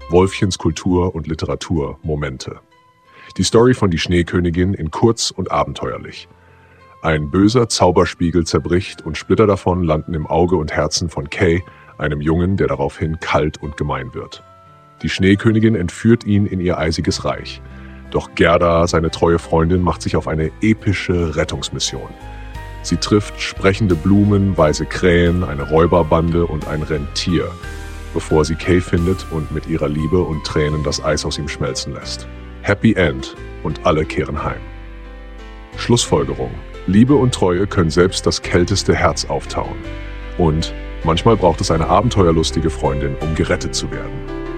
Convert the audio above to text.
Wolfchens Kultur und Literatur Momente. Die Story von Die Schneekönigin in kurz und abenteuerlich. Ein böser Zauberspiegel zerbricht und Splitter davon landen im Auge und Herzen von Kay, einem Jungen, der daraufhin kalt und gemein wird. Die Schneekönigin entführt ihn in ihr eisiges Reich. Doch Gerda, seine treue Freundin, macht sich auf eine epische Rettungsmission. Sie trifft sprechende Blumen, weiße Krähen, eine Räuberbande und ein Rentier, bevor sie Kay findet und mit ihrer Liebe und Tränen das Eis aus ihm schmelzen lässt. Happy End und alle kehren heim. Schlussfolgerung: Liebe und Treue können selbst das kälteste Herz auftauen. Und manchmal braucht es eine abenteuerlustige Freundin, um gerettet zu werden.